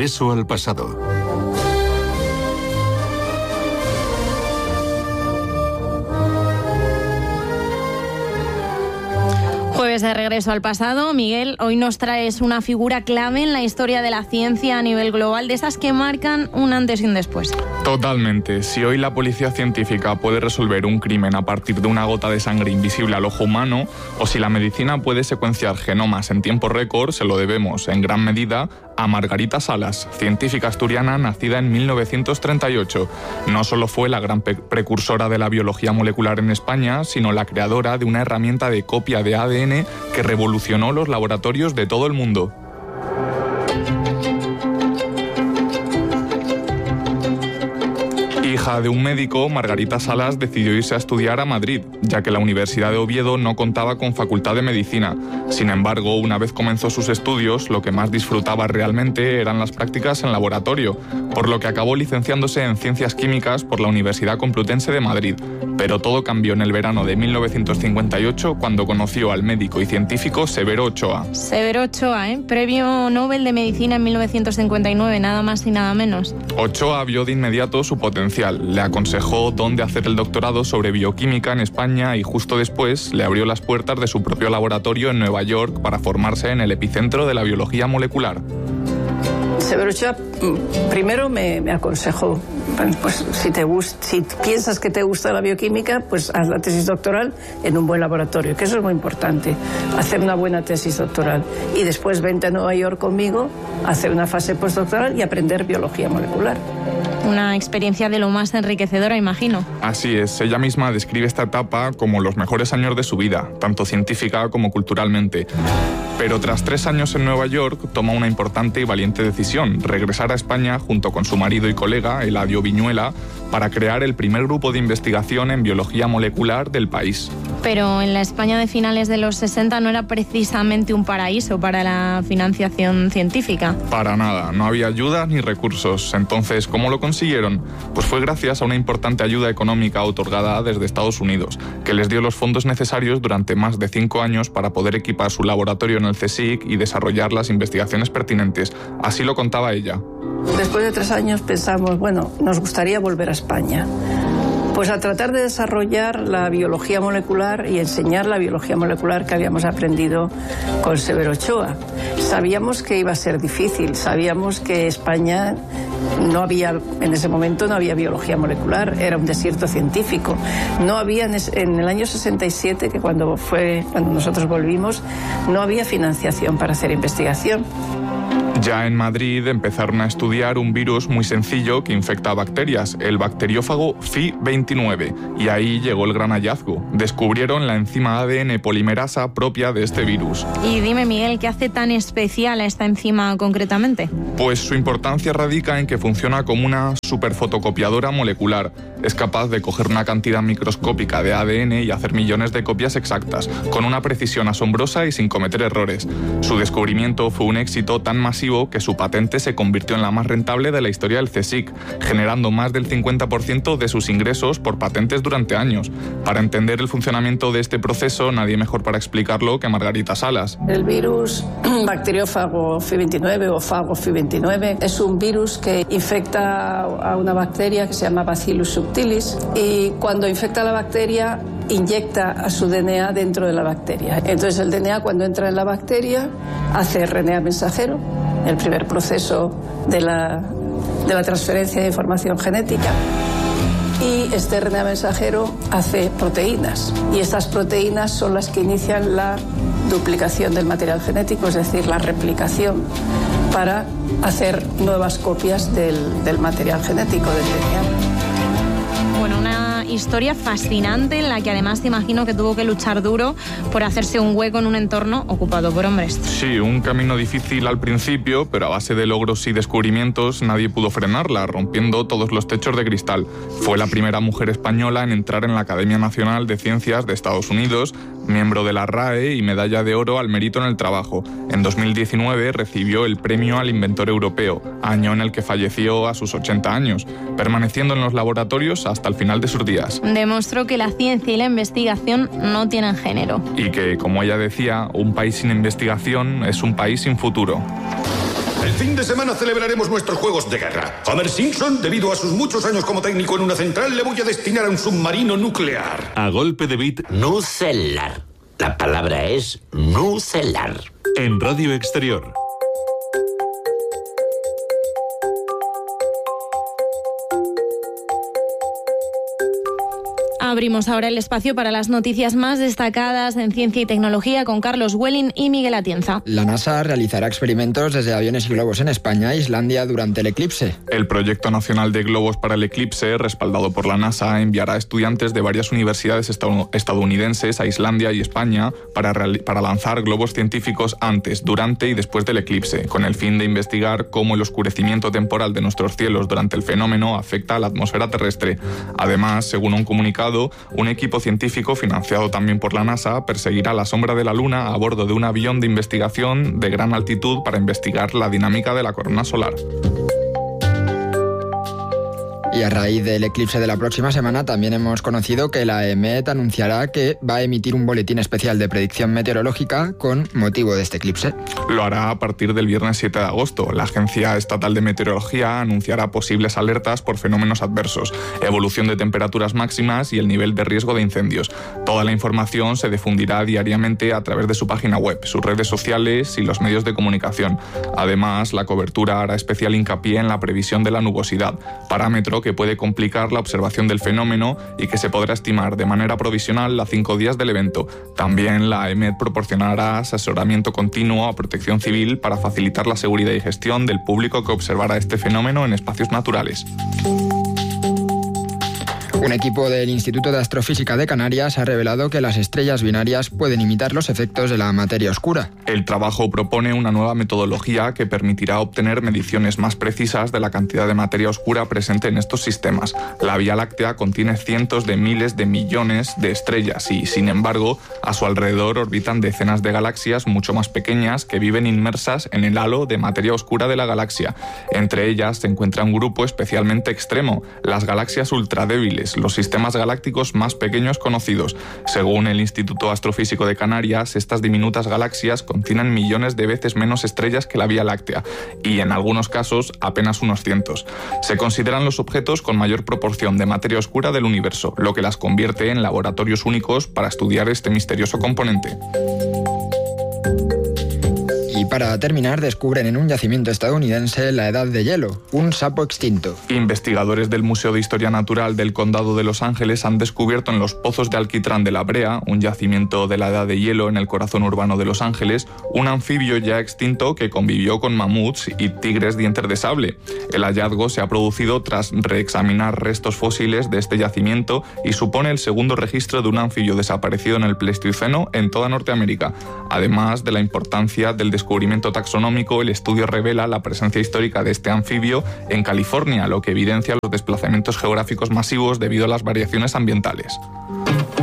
regreso al pasado. Jueves de regreso al pasado. Miguel, hoy nos traes una figura clave en la historia de la ciencia a nivel global, de esas que marcan un antes y un después. Totalmente. Si hoy la policía científica puede resolver un crimen a partir de una gota de sangre invisible al ojo humano, o si la medicina puede secuenciar genomas en tiempo récord, se lo debemos en gran medida a Margarita Salas, científica asturiana nacida en 1938. No solo fue la gran precursora de la biología molecular en España, sino la creadora de una herramienta de copia de ADN que revolucionó los laboratorios de todo el mundo. Hija de un médico, Margarita Salas decidió irse a estudiar a Madrid, ya que la Universidad de Oviedo no contaba con facultad de medicina. Sin embargo, una vez comenzó sus estudios, lo que más disfrutaba realmente eran las prácticas en laboratorio, por lo que acabó licenciándose en Ciencias Químicas por la Universidad Complutense de Madrid. Pero todo cambió en el verano de 1958, cuando conoció al médico y científico Severo Ochoa. Severo Ochoa, Premio Nobel de Medicina en 1959, nada más y nada menos. Ochoa vio de inmediato su potencial. Le aconsejó dónde hacer el doctorado sobre bioquímica en España y justo después le abrió las puertas de su propio laboratorio en Nueva York para formarse en el epicentro de la biología molecular. Severo Ochoa primero me aconsejó, pues si piensas que te gusta la bioquímica, pues haz la tesis doctoral en un buen laboratorio, que eso es muy importante, hacer una buena tesis doctoral. Y después vente a Nueva York conmigo, hacer una fase postdoctoral y aprender biología molecular. Una experiencia de lo más enriquecedora, imagino. Así es, ella misma describe esta etapa como los mejores años de su vida, tanto científica como culturalmente. Pero tras 3 años en Nueva York, toma una importante y valiente decisión: regresar a España junto con su marido y colega, Eladio Viñuela, para crear el primer grupo de investigación en biología molecular del país. Pero en la España de finales de los 60 no era precisamente un paraíso para la financiación científica. Para nada, no había ayudas ni recursos. Entonces, ¿cómo lo consiguieron? Pues fue gracias a una importante ayuda económica otorgada desde Estados Unidos, que les dio los fondos necesarios durante más de 5 años para poder equipar su laboratorio en el CSIC y desarrollar las investigaciones pertinentes. Así lo contaba ella. Después de 3 años pensamos, nos gustaría volver a España. Pues a tratar de desarrollar la biología molecular y enseñar la biología molecular que habíamos aprendido con Severo Ochoa. Sabíamos que iba a ser difícil, sabíamos que España en ese momento no había biología molecular, era un desierto científico. No había en el año 67, que cuando nosotros volvimos, no había financiación para hacer investigación. Ya en Madrid empezaron a estudiar un virus muy sencillo que infecta a bacterias, el bacteriófago Phi29, y ahí llegó el gran hallazgo. Descubrieron la enzima ADN polimerasa propia de este virus. Y dime, Miguel, ¿qué hace tan especial a esta enzima concretamente? Pues su importancia radica en que funciona como una superfotocopiadora molecular. Es capaz de coger una cantidad microscópica de ADN y hacer millones de copias exactas, con una precisión asombrosa y sin cometer errores. Su descubrimiento fue un éxito tan masivo que su patente se convirtió en la más rentable de la historia del CSIC, generando más del 50% de sus ingresos por patentes durante años. Para entender el funcionamiento de este proceso, nadie mejor para explicarlo que Margarita Salas. El virus bacteriófago Phi29 o fago Phi29 es un virus que infecta a una bacteria que se llama Bacillus subtilis, y cuando infecta a la bacteria inyecta a su DNA dentro de la bacteria. Entonces el DNA, cuando entra en la bacteria, hace RNA mensajero, el primer proceso de la transferencia de información genética. Y este RNA mensajero hace proteínas. Y estas proteínas son las que inician la duplicación del material genético, es decir, la replicación, para hacer nuevas copias del material genético del DNA. Bueno, una historia fascinante en la que además te imagino que tuvo que luchar duro por hacerse un hueco en un entorno ocupado por hombres. Sí, un camino difícil al principio, pero a base de logros y descubrimientos nadie pudo frenarla, rompiendo todos los techos de cristal. Fue la primera mujer española en entrar en la Academia Nacional de Ciencias de Estados Unidos, miembro de la RAE y medalla de oro al mérito en el trabajo. En 2019 recibió el Premio al Inventor Europeo, año en el que falleció a sus 80 años, permaneciendo en los laboratorios hasta el final de sus días. Demostró que la ciencia y la investigación no tienen género. Y que, como ella decía, un país sin investigación es un país sin futuro. El fin de semana celebraremos nuestros juegos de guerra. Homer Simpson, debido a sus muchos años como técnico en una central, le voy a destinar a un submarino nuclear. A golpe de beat. Nucelar. La palabra es nucelar. En Radio Exterior. Abrimos ahora el espacio para las noticias más destacadas en ciencia y tecnología con Carlos Welling y Miguel Atienza. La NASA realizará experimentos desde aviones y globos en España e Islandia durante el eclipse. El Proyecto Nacional de Globos para el Eclipse, respaldado por la NASA, enviará estudiantes de varias universidades estadounidenses a Islandia y España para lanzar globos científicos antes, durante y después del eclipse, con el fin de investigar cómo el oscurecimiento temporal de nuestros cielos durante el fenómeno afecta a la atmósfera terrestre. Además, según un comunicado, un equipo científico financiado también por la NASA perseguirá la sombra de la Luna a bordo de un avión de investigación de gran altitud para investigar la dinámica de la corona solar. Y a raíz del eclipse de la próxima semana también hemos conocido que la EMET anunciará que va a emitir un boletín especial de predicción meteorológica con motivo de este eclipse. Lo hará a partir del viernes 7 de agosto. La Agencia Estatal de Meteorología anunciará posibles alertas por fenómenos adversos, evolución de temperaturas máximas y el nivel de riesgo de incendios. Toda la información se difundirá diariamente a través de su página web, sus redes sociales y los medios de comunicación. Además, la cobertura hará especial hincapié en la previsión de la nubosidad, parámetro que puede complicar la observación del fenómeno y que se podrá estimar de manera provisional a 5 días del evento. También la EMET proporcionará asesoramiento continuo a Protección Civil para facilitar la seguridad y gestión del público que observará este fenómeno en espacios naturales. Un equipo del Instituto de Astrofísica de Canarias ha revelado que las estrellas binarias pueden imitar los efectos de la materia oscura. El trabajo propone una nueva metodología que permitirá obtener mediciones más precisas de la cantidad de materia oscura presente en estos sistemas. La Vía Láctea contiene cientos de miles de millones de estrellas y, sin embargo, a su alrededor orbitan decenas de galaxias mucho más pequeñas que viven inmersas en el halo de materia oscura de la galaxia. Entre ellas se encuentra un grupo especialmente extremo, las galaxias ultradébiles, los sistemas galácticos más pequeños conocidos. Según el Instituto Astrofísico de Canarias, estas diminutas galaxias contienen millones de veces menos estrellas que la Vía Láctea y, en algunos casos, apenas unos cientos. Se consideran los objetos con mayor proporción de materia oscura del universo, lo que las convierte en laboratorios únicos para estudiar este misterioso componente. Y para terminar, descubren en un yacimiento estadounidense la edad de hielo, un sapo extinto. Investigadores del Museo de Historia Natural del Condado de Los Ángeles han descubierto en los pozos de alquitrán de La Brea, un yacimiento de la edad de hielo en el corazón urbano de Los Ángeles, un anfibio ya extinto que convivió con mamuts y tigres dientes de sable. El hallazgo se ha producido tras reexaminar restos fósiles de este yacimiento y supone el segundo registro de un anfibio desaparecido en el Pleistoceno en toda Norteamérica. Además de la importancia del descubrimiento taxonómico, el estudio revela la presencia histórica de este anfibio en California, lo que evidencia los desplazamientos geográficos masivos debido a las variaciones ambientales.